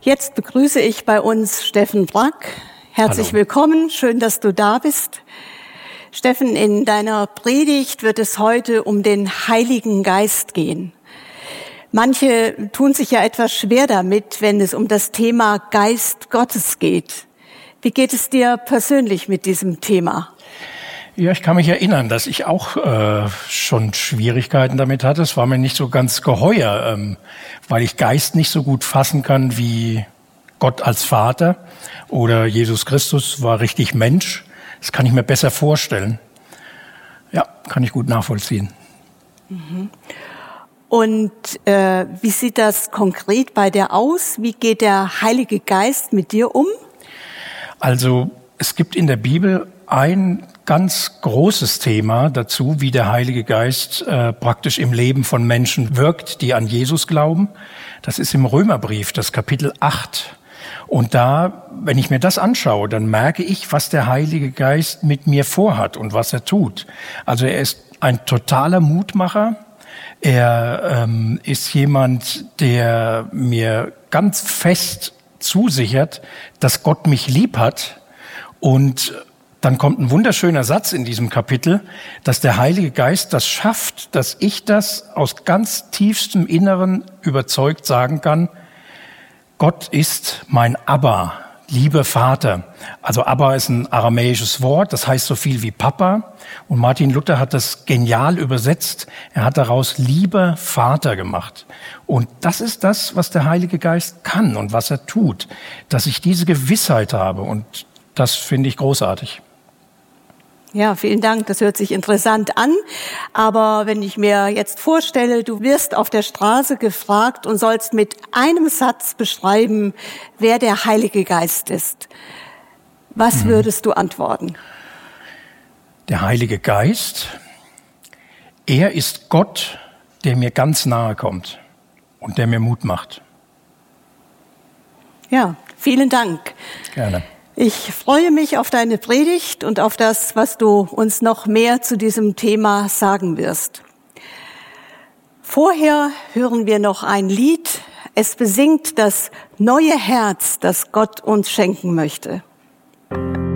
Jetzt begrüße ich bei uns Steffen Brack. Herzlich Hallo. Willkommen, schön, dass du da bist. Steffen, in deiner Predigt wird es heute um den Heiligen Geist gehen. Manche tun sich ja etwas schwer damit, wenn es um das Thema Geist Gottes geht. Wie geht es dir persönlich mit diesem Thema? Ja, ich kann mich erinnern, dass ich auch schon Schwierigkeiten damit hatte. Es war mir nicht so ganz geheuer, weil ich Geist nicht so gut fassen kann wie Gott als Vater oder Jesus Christus war richtig Mensch. Das kann ich mir besser vorstellen. Ja, kann ich gut nachvollziehen. Mhm. Und wie sieht das konkret bei dir aus? Wie geht der Heilige Geist mit dir um? Also es gibt in der Bibel ein ganz großes Thema dazu, wie der Heilige Geist praktisch im Leben von Menschen wirkt, die an Jesus glauben. Das ist im Römerbrief, das Kapitel 8. Und da, wenn ich mir das anschaue, dann merke ich, was der Heilige Geist mit mir vorhat und was er tut. Also er ist ein totaler Mutmacher. Er ist jemand, der mir ganz fest zusichert, dass Gott mich lieb hat. Und dann kommt ein wunderschöner Satz in diesem Kapitel, dass der Heilige Geist das schafft, dass ich das aus ganz tiefstem Inneren überzeugt sagen kann, Gott ist mein Abba, lieber Vater. Also Abba ist ein aramäisches Wort, das heißt so viel wie Papa. Und Martin Luther hat das genial übersetzt. Er hat daraus lieber Vater gemacht. Und das ist das, was der Heilige Geist kann und was er tut, dass ich diese Gewissheit habe. Und das finde ich großartig. Ja, vielen Dank. Das hört sich interessant an. Aber wenn ich mir jetzt vorstelle, du wirst auf der Straße gefragt und sollst mit einem Satz beschreiben, wer der Heilige Geist ist. Was würdest du antworten? Der Heilige Geist, er ist Gott, der mir ganz nahe kommt und der mir Mut macht. Ja, vielen Dank. Gerne. Ich freue mich auf deine Predigt und auf das, was du uns noch mehr zu diesem Thema sagen wirst. Vorher hören wir noch ein Lied. Es besingt das neue Herz, das Gott uns schenken möchte.